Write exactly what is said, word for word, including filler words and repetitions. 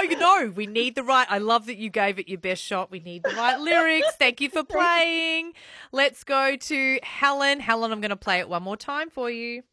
no, we need the right. I love that you gave it your best shot. We need the right lyrics. Thank you for playing. Let's go to Helen. Helen, I'm going to play it one more time for you.